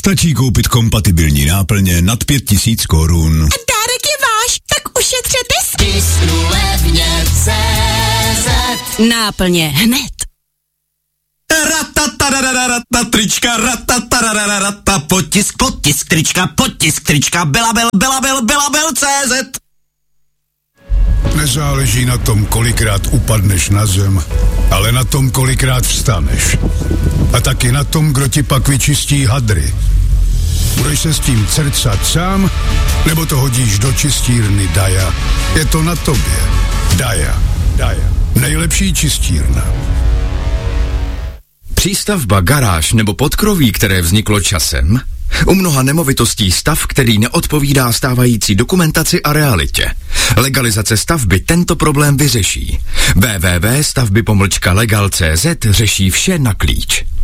Stačí koupit kompatibilní náplně nad 5 000 korun. A dárek je váš, tak ušetřete si. Tisknu levně CZ. Náplně hned. Trička, potisk, trička, Belabel, CZ. Nezáleží na tom, kolikrát upadneš na zem, ale na tom, kolikrát vstaneš. A taky na tom, kdo ti pak vyčistí hadry. Budeš se s tím crcat sám, nebo to hodíš do čistírny Daja. Je to na tobě. Daja. Nejlepší čistírna. Přístavba, garáž nebo podkroví, které vzniklo časem? U mnoha nemovitostí stav, který neodpovídá stávající dokumentaci a realitě. Legalizace stavby tento problém vyřeší. www.stavby-legal.cz řeší vše na klíč.